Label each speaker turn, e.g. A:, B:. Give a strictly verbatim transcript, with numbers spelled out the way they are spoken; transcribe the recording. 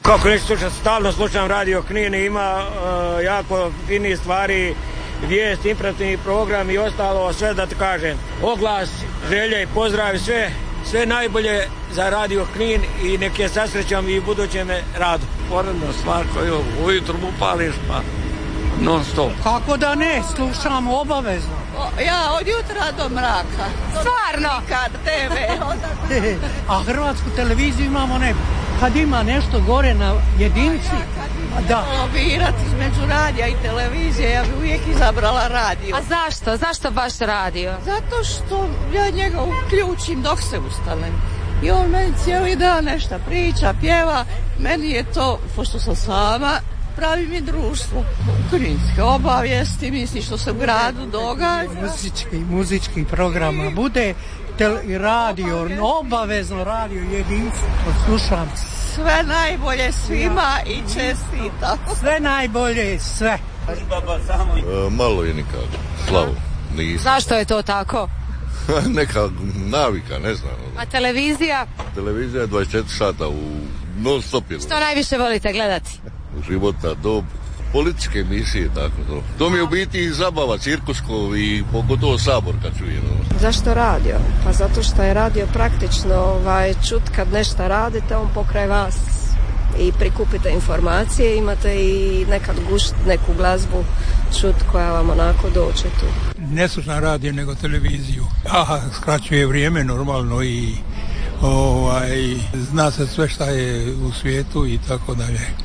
A: Kako neću slušati, stalno slušam Radio Knin, ima uh, jako finih stvari, vijest, imperativni program i ostalo, sve da ti kažem. Oglas, želje i pozdrav, sve, sve najbolje za Radio Knin i nek je sasrećam i u budućem radu.
B: Poredna stvar koju ujutru mu pališ pa non stop.
C: Kako da ne, slušamo obavezno.
D: O, ja od jutra do mraka.
E: Stvarno?
D: Kad te ve.
C: A hrvatsku televiziju imamo ne. Kad ima nešto gore na jedinci,
D: a da. Birati između radija i televizije, ja bi uvijek izabrala radio.
E: A zašto? Zašto baš radio?
D: Zato što ja njega uključim dok se ustanem. I on meni cijeli dan nešto priča, pjeva. Meni je to, pošto sam sama, pravi mi društvo. Kninske obavijesti, misli što se u gradu događa.
C: Muzički, muzički programa bude tel- radio, obavezno radio jedinstvo, slušam.
D: Sve najbolje svima i čestitam.
C: Sve najbolje, sve.
F: E, malo je nikako, slavo. Nisam.
E: Zašto je to tako?
F: Neka navika, ne znam.
E: A televizija?
F: Televizija je dvadeset četiri sata u non stop.
E: Što najviše volite gledati?
F: Života, dob, političke emisije, tako to. To mi je u biti i zabava, cirkusko i pogotovo Sabor kad čujem.
G: Zašto radio? Pa zato što je radio praktično ovaj, čut kad nešto radite, on pokraj vas i prikupite informacije, imate i nekad gušt neku glazbu čut koja vam onako dođe tu.
H: Ne slušam radio nego televiziju. Aha, skraćuje vrijeme normalno i ovaj, zna se sve šta je u svijetu i tako dalje.